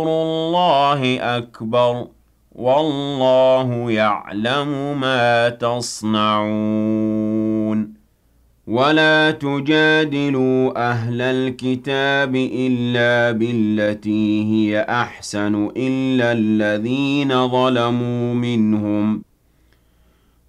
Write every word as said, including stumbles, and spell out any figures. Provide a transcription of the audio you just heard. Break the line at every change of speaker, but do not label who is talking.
اللَّهِ أَكْبَرُ وَاللَّهُ يَعْلَمُ مَا تَصْنَعُونَ وَلَا تُجَادِلُوا أَهْلَ الْكِتَابِ إِلَّا بِالَّتِي هِيَ أَحْسَنُ إِلَّا الَّذِينَ ظَلَمُوا مِنْهُمْ